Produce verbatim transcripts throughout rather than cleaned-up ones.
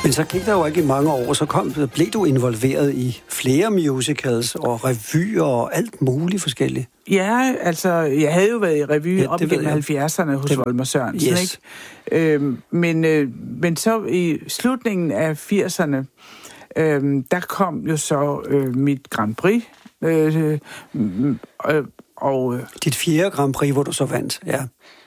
Men så gik der jo ikke i mange år, så kom, blev du involveret i flere musicals og revyer og alt muligt forskelligt. Ja, altså, jeg havde jo været i revy ja, op igennem halvfjerdserne hos det... Volmer Sørensen, yes. ikke? Øhm, men, øh, men så i slutningen af firserne, øh, der kom jo så øh, mit Grand Prix, øh, øh, og... Øh, Dit fjerde Grand Prix, hvor du så vandt, ja.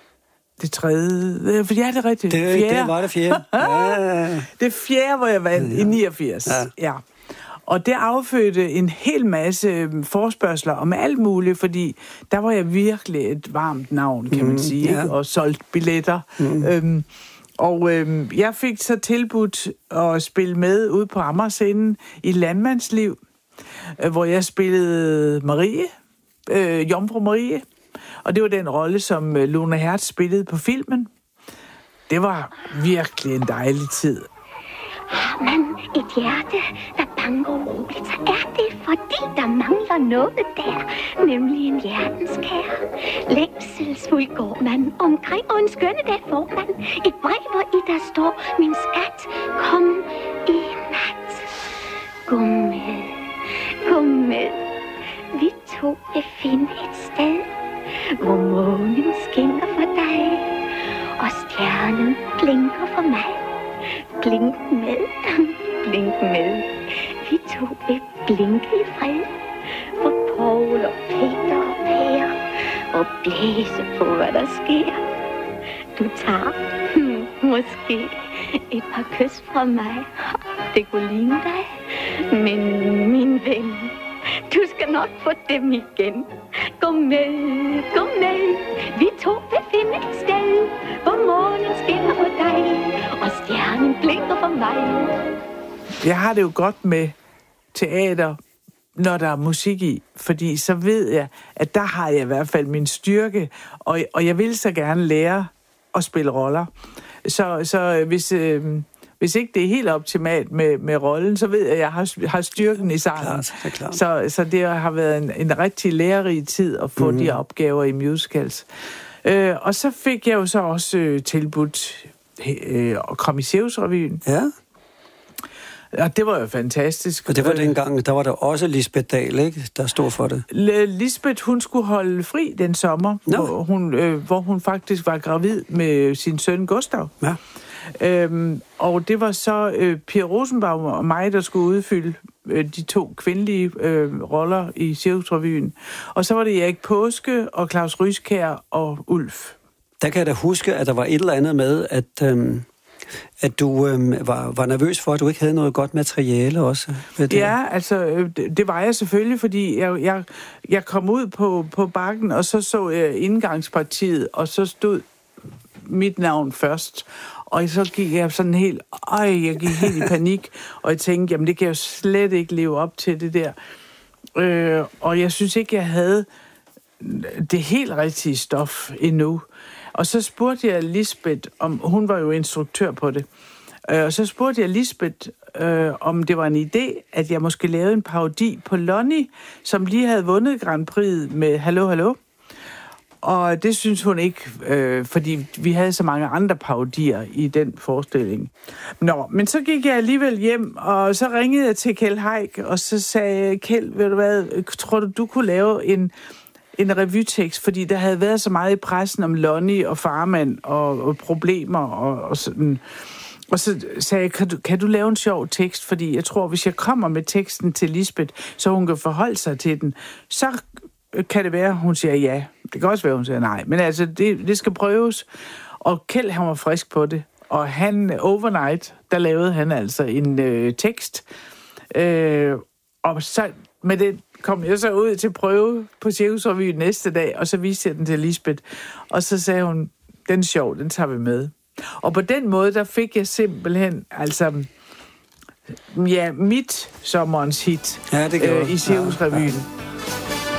Det tredje... For ja, det er rigtigt. Det, fjerde. det var det fjerde. Ja. Det fjerde, hvor jeg vandt ja. i niogfirs. Ja. ja. Og det affødte en hel masse forespørgsler om alt muligt, fordi der var jeg virkelig et varmt navn, kan man sige, mm, ja. og solgt billetter. Mm. Øhm, og øhm, jeg fik så tilbudt at spille med ude på Amagerscenen i Landmandsliv, øh, hvor jeg spillede Marie, øh, Jomfru Marie. Og det var den rolle, som Lone Hertz spillede på filmen. Det var virkelig en dejlig tid. Har man et hjerte, der banker uroligt, så er det, fordi der mangler noget der, nemlig en hjertenskær. Længselsfuld går man omkring, og en skønne dag får man et brev, hvor i der står, min skat, kom i nat. Gå med, gå med, vi to vil finde et sted, hvor månen skinner for dig, og stjernen blinker for mig. Blink med, blink med, vi to vil blinke i fred, for Paul og Peter og Per, og blæse på, hvad der sker. Du tager, hmm, måske, et par kys fra mig, det kunne ligne dig, men min ven, du skal nok få dem igen. Gå med, gå med, vi to vil finde et sted, hvor månen skinner på dig, og stjernen blinker for mig. Jeg har det jo godt med teater, når der er musik i, fordi så ved jeg, at der har jeg i hvert fald min styrke, og, og jeg vil så gerne lære at spille roller. Så, så hvis... Øh, Hvis ikke det er helt optimalt med, med rollen, så ved jeg, at jeg har, har styrken i sangen. Klart, det er klart. Så, så det har været en, en rigtig lærerig tid at få mm-hmm. de opgaver i musicals. Øh, og så fik jeg jo så også øh, tilbudt øh, at komme i Cirkusrevyen. Ja. Og det var jo fantastisk. Og det var dengang, der var der også Lisbeth Dahl, ikke, der stod for det. Lisbeth, hun skulle holde fri den sommer, no. hvor, hun, øh, hvor hun faktisk var gravid med sin søn Gustav. Ja. Øhm, og det var så øh, Pia Rosenbaum og mig, der skulle udfylde øh, de to kvindelige øh, roller i Cirkusrevyen. Og så var det Erik Påske og Claus Ryskjær og Ulf. Der kan jeg da huske, at der var et eller andet med, at, øhm, at du øhm, var, var nervøs for, at du ikke havde noget godt materiale også. Det. Ja, altså øh, det, det var jeg selvfølgelig, fordi jeg, jeg, jeg kom ud på, på bakken, og så så jeg indgangspartiet, og så stod mit navn først. Og så gik jeg sådan helt, øj, jeg gik helt i panik, og jeg tænkte, jamen det kan jeg jo slet ikke leve op til det der. Øh, og jeg synes ikke, jeg havde det helt rigtige stof endnu. Og så spurgte jeg Lisbeth, om hun var jo instruktør på det, øh, og så spurgte jeg Lisbeth, øh, om det var en idé, at jeg måske lavede en parodi på Lonnie, som lige havde vundet Grand Prix med Hallo, Hallo. Og det synes hun ikke, øh, fordi vi havde så mange andre parodier i den forestilling. Nå, men så gik jeg alligevel hjem, og så ringede jeg til Kjeld Haik, og så sagde jeg, Kjeld, ved du hvad, tror du, du kunne lave en, en revytekst? Fordi der havde været så meget i pressen om Lonnie og Farmand og, og problemer og, og sådan. Og så sagde jeg, kan du, kan du lave en sjov tekst? Fordi jeg tror, hvis jeg kommer med teksten til Lisbeth, så hun kan forholde sig til den, så kan det være, hun siger ja. Det kan også være, hun siger nej. Men altså, det, det skal prøves. Og Kjeld, han var frisk på det. Og han, overnight, der lavede han altså en øh, tekst. Øh, og så med det kom jeg så ud til prøve på Cirkusrevyen næste dag, og så viste jeg den til Lisbeth. Og så sagde hun, den er sjov, den tager vi med. Og på den måde, der fik jeg simpelthen, altså, ja, mit sommerens hit ja, det øh, i Cirkusrevyen. Ja, ja.